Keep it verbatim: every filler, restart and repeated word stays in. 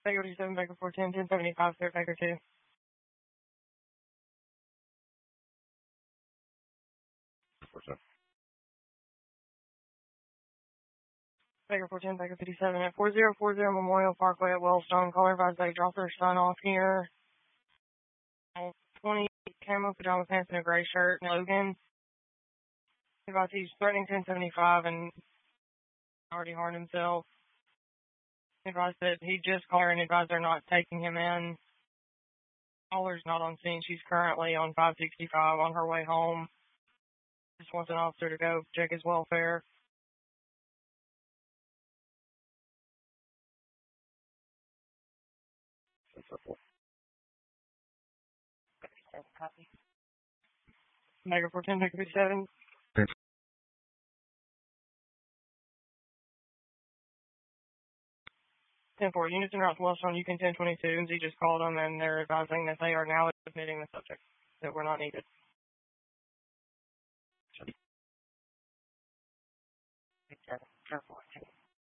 Baker fifty-seven, Baker four ten, ten seventy-five, clear Baker two. Baker four ten, Baker fifty-seven at four zero four zero Memorial Parkway at Wellstone. Caller advised they dropped their son off here. twenty camo pajama pants and a gray shirt. Logan. Advised he's threatening ten seventy-five and already harmed himself. Advised that he just called her and advised they're not taking him in. Caller's not on scene. She's currently on five sixty-five on her way home. Just wants an officer to go check his welfare. Copy. Baker four ten, Baker fifty-seven. ten four, units en route to Wellstone, you can ten twenty-two, and Z just called them, and they're advising that they are now admitting the subject, that we're not needed. Careful.